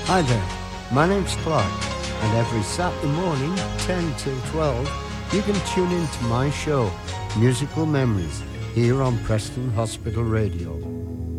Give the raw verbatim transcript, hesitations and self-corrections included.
Hi there, my name's Clark, and every Saturday morning, ten till twelve, you can tune in to my show, Musical Memories, here on Preston Hospital Radio.